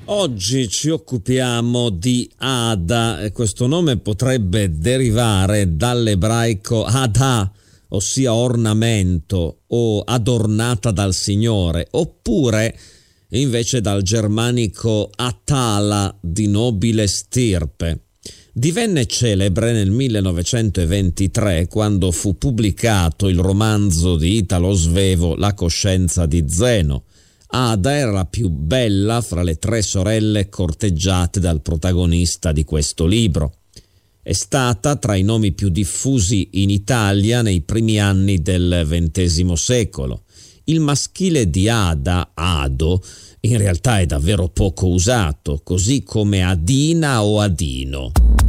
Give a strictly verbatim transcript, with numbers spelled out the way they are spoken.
Oggi ci occupiamo di Ada e questo nome potrebbe derivare dall'ebraico Ada, ossia ornamento o adornata dal Signore, oppure invece dal germanico Atala, di nobile stirpe. Divenne celebre nel millenovecentoventitré quando fu pubblicato il romanzo di Italo Svevo La coscienza di Zeno. Ada era la più bella fra le tre sorelle corteggiate dal protagonista di questo libro. È stata tra i nomi più diffusi in Italia nei primi anni del ventesimo secolo. Il maschile di Ada, Ado, in realtà è davvero poco usato, così come Adina o Adino.